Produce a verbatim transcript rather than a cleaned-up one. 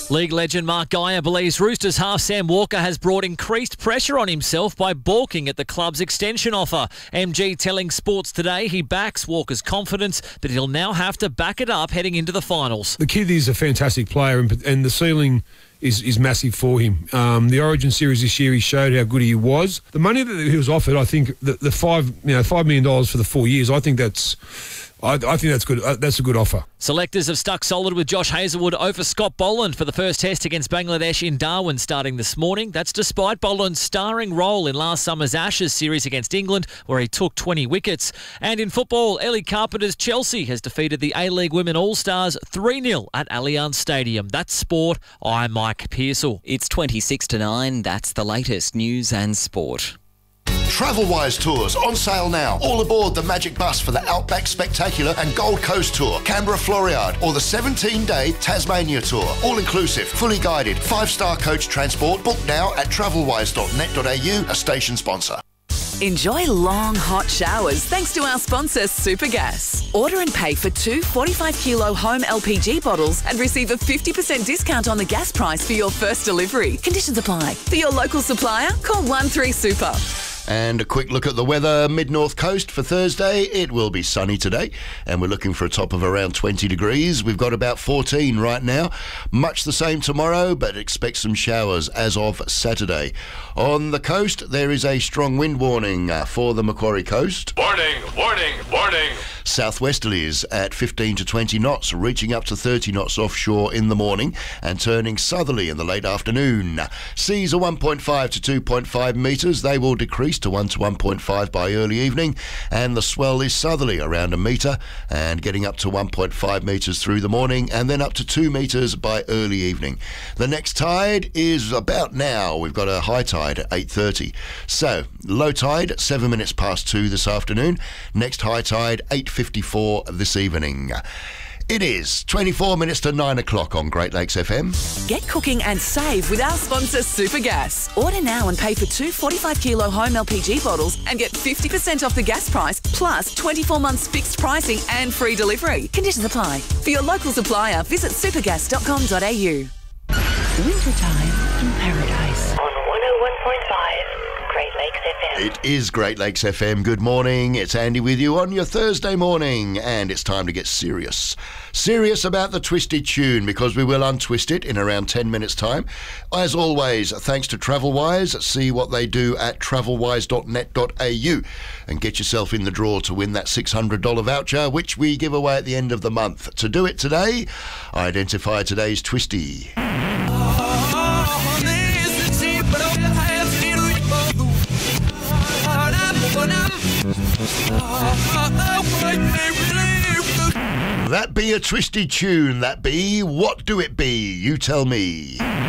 League legend Mark Geyer believes Roosters half Sam Walker has brought increased pressure on himself by balking at the club's extension offer. M G telling Sports Today he backs Walker's confidence that he'll now have to back it up heading into the finals. The kid is a fantastic player, and, and the ceiling is, is massive for him. Um, the Origin series this year, he showed how good he was. The money that he was offered, I think, the, the five you know five million dollars for the four years, I think that's. I, I think that's good. Uh, that's a good offer. Selectors have stuck solid with Josh Hazlewood over Scott Boland for the first test against Bangladesh in Darwin starting this morning. That's despite Boland's starring role in last summer's Ashes series against England, where he took twenty wickets. And in football, Ellie Carpenter's Chelsea has defeated the A-League Women All-Stars three nil at Allianz Stadium. That's sport. I'm Mike Pearsall. It's twenty-six to nine. That's the latest news and sport. Travelwise Tours on sale now. All aboard the Magic Bus for the Outback Spectacular and Gold Coast Tour, Canberra Floriade, or the seventeen-day Tasmania Tour. All inclusive, fully guided, five-star coach transport. Book now at travelwise dot net dot a u, a station sponsor. Enjoy long, hot showers thanks to our sponsor, Supergas. Order and pay for two forty-five kilo home L P G bottles and receive a fifty percent discount on the gas price for your first delivery. Conditions apply. For your local supplier, call one three super. And a quick look at the weather. Mid-North Coast for Thursday. It will be sunny today, and we're looking for a top of around twenty degrees. We've got about fourteen right now. Much the same tomorrow, but expect some showers as of Saturday. On the coast, there is a strong wind warning uh, for the Macquarie Coast. Warning, warning, warning. Southwesterlies at fifteen to twenty knots, reaching up to thirty knots offshore in the morning and turning southerly in the late afternoon. Seas are one point five to two point five metres. They will decrease to one to one point five by early evening, and the swell is southerly around a metre and getting up to one point five metres through the morning and then up to two metres by early evening. The next tide is about now. We've got a high tide at eight thirty. So, low tide, seven minutes past two this afternoon. Next high tide, eight fifty-four this evening. It is twenty-four minutes to nine o'clock on Great Lakes F M. Get cooking and save with our sponsor, Supergas. Order now and pay for two forty-five kilo home L P G bottles and get fifty percent off the gas price, plus twenty-four months fixed pricing and free delivery. Conditions apply. For your local supplier, visit supergas dot com dot a u. Wintertime in paradise. On one oh one point five, Great Lakes F M. It is Great Lakes F M. Good morning. It's Andy with you on your Thursday morning, and it's time to get serious. Serious about the twisted tune, because we will untwist it in around ten minutes' time. As always, thanks to Travelwise. See what they do at travelwise dot net dot a u and get yourself in the draw to win that six hundred dollars voucher, which we give away at the end of the month. To do it today, identify today's twisty. That be a twisty tune, that be. What do it be? You tell me.